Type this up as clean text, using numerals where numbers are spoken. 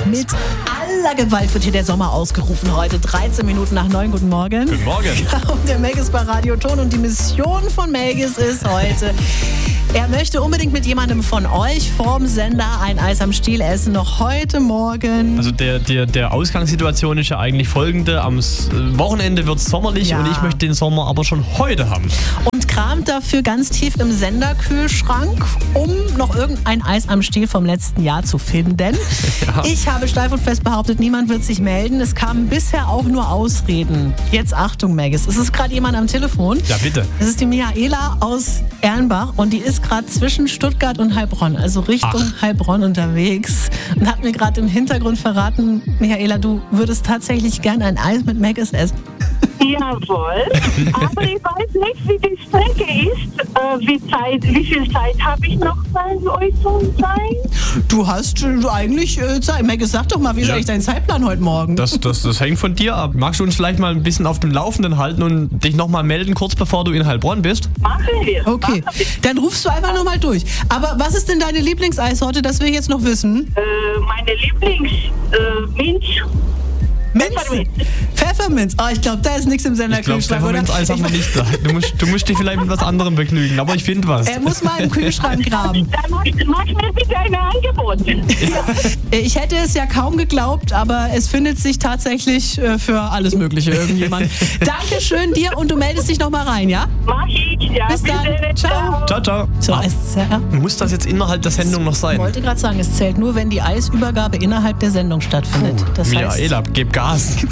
Mit aller Gewalt wird hier der Sommer ausgerufen heute. 13 Minuten nach 9. Guten Morgen. Guten Morgen. Und der Melgis bei Radio Ton. Und die Mission von Melgis ist heute... Er möchte unbedingt mit jemandem von euch vorm Sender ein Eis am Stiel essen, noch heute Morgen. Also der Ausgangssituation ist ja eigentlich folgende. Am Wochenende wird es sommerlich und ich möchte den Sommer aber schon heute haben. Und kramt dafür ganz tief im Senderkühlschrank, um noch irgendein Eis am Stiel vom letzten Jahr zu finden. Ja. Ich habe steif und fest behauptet, niemand wird sich melden. Es kamen bisher auch nur Ausreden. Jetzt Achtung, Melgis. Es ist gerade jemand am Telefon. Ja, bitte. Es ist die Michaela aus Erlenbach und die ist gerade zwischen Stuttgart und Heilbronn, also Richtung Heilbronn unterwegs und hat mir gerade im Hintergrund verraten, Michaela, du würdest tatsächlich gern ein Eis mit Melgis essen. Jawohl, aber ich weiß nicht, wie die Strecke ist. Wie viel Zeit habe ich noch bei euch zu sein? Du hast eigentlich Zeit. Melgis, sag doch mal, wie ist eigentlich dein Zeitplan heute Morgen? Das hängt von dir ab. Magst du uns vielleicht mal ein bisschen auf dem Laufenden halten und dich nochmal melden, kurz bevor du in Heilbronn bist? Machen wir. Okay, dann rufst du einfach nochmal durch. Aber was ist denn deine Lieblingseissorte, das will ich jetzt noch wissen? Meine Lieblings-Minz. Minz? Pfefferminz. Oh, ich glaube, da ist nichts im Senderkühlschrank, oder? Pfefferminz-Eis haben wir nicht da. Du musst dich vielleicht mit was anderem begnügen, aber ich finde was. Er muss mal im Kühlschrank graben. Dann mach mir bitte ein Angebot. Ich hätte es ja kaum geglaubt, aber es findet sich tatsächlich für alles Mögliche irgendjemand. Dankeschön dir und du meldest dich nochmal rein, ja? Mach ich, ja. Bis dann. Bitte. Ciao. Ciao, ciao. So, SCR. Muss das jetzt innerhalb der Sendung noch sein? Ich wollte gerade sagen, es zählt nur, wenn die Eisübergabe innerhalb der Sendung stattfindet. Das heißt, Michaela, gib Gas.